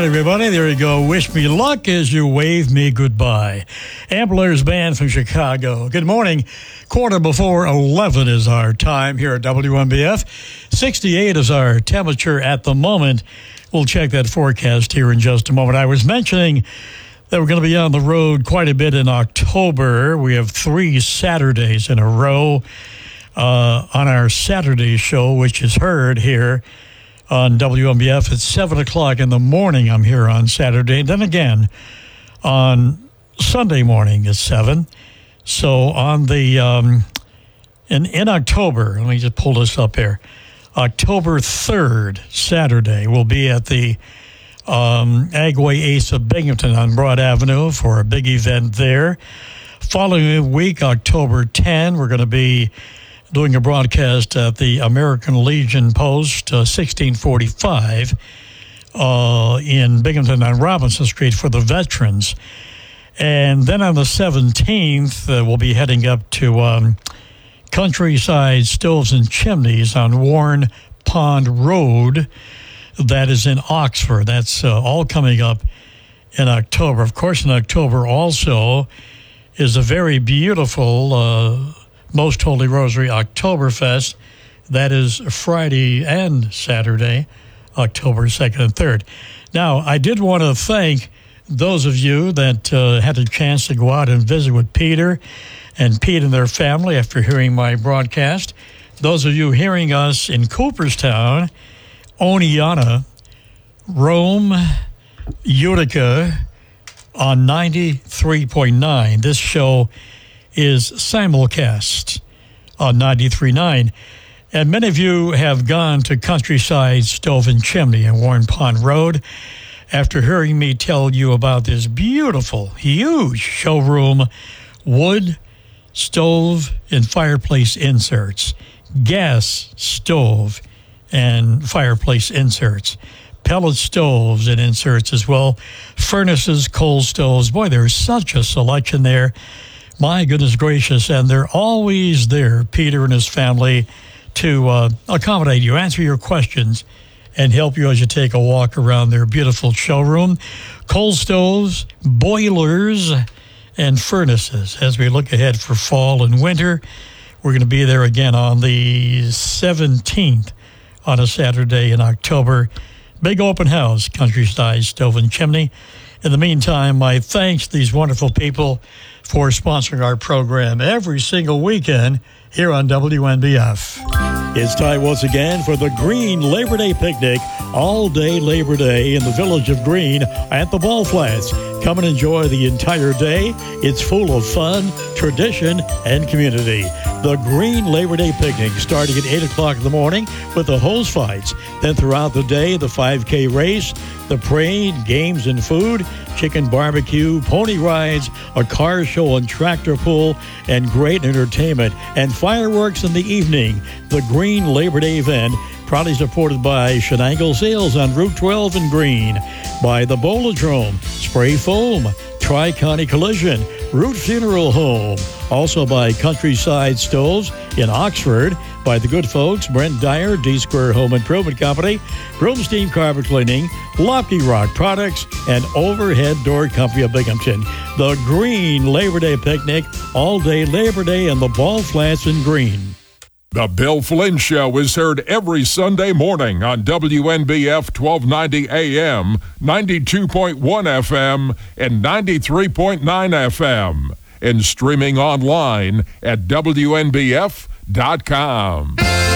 right, everybody. There you go. Wish me luck as you wave me goodbye. Amplers Band from Chicago. Good morning. 11:15 is our time here at WNBF. 68 is our temperature at the moment. We'll check that forecast here in just a moment. I was mentioning that we're going to be on the road quite a bit in October. We have 3 Saturdays in a row on our Saturday show, which is heard here on WNBF at 7 o'clock in the morning. I'm here on Saturday. Then again, on Sunday morning at 7. So on the, in October, let me just pull this up here. October 3rd, Saturday, we'll be at the Agway Ace of Binghamton on Broad Avenue for a big event there. Following week, October 10, we're going to be doing a broadcast at the American Legion Post, 1645, in Binghamton on Robinson Street for the veterans. And then on the 17th, we'll be heading up to Countryside Stoves and Chimneys on Warren Pond Road. That is in Oxford. That's all coming up in October. Of course, in October also is a very beautiful Most Holy Rosary Oktoberfest. That is Friday and Saturday, October 2nd and 3rd. Now, I did want to thank those of you that had a chance to go out and visit with Peter and Pete and their family after hearing my broadcast. Those of you hearing us in Cooperstown, Oneonta, Rome, Utica on 93.9. This show is simulcast on 93.9. And many of you have gone to Countryside Stove and Chimney in Warren Pond Road after hearing me tell you about this beautiful, huge showroom, wood, stove, and fireplace inserts, gas stove and fireplace inserts, pellet stoves and inserts as well, furnaces, coal stoves. Boy, there's such a selection there. My goodness gracious, and they're always there, Peter and his family, to accommodate you, answer your questions, and help you as you take a walk around their beautiful showroom. Coal stoves, boilers, and furnaces. As we look ahead for fall and winter, we're going to be there again on the 17th on a Saturday in October. Big open house, Countryside Stove and Chimney. In the meantime, my thanks to these wonderful people for sponsoring our program every single weekend here on WNBF. It's time once again for the Green Labor Day Picnic, all day Labor Day in the village of Green at the Ball Flats. Come and enjoy the entire day. It's full of fun, tradition, and community. The Green Labor Day Picnic starting at 8 o'clock in the morning with the hose fights. Then throughout the day, the 5K race, the parade, games and food, chicken barbecue, pony rides, a car show and tractor pull, and great entertainment and fireworks in the evening. The Green Labor Day event, proudly supported by Shenango Sales on Route 12 in Green, by the Bolodrome, Spray Foam, Tri-County Collision, Root Funeral Home, also by Countryside Stoves in Oxford, by the good folks, Brent Dyer, D-Square Home Improvement Company, Broomstein Carpet Cleaning, Lofty Rock Products, and Overhead Door Company of Binghamton. The Green Labor Day Picnic, all day Labor Day in the Ball Flats in Green. The Bill Flynn Show is heard every Sunday morning on WNBF 1290 AM, 92.1 FM, and 93.9 FM, and streaming online at WNBF.com.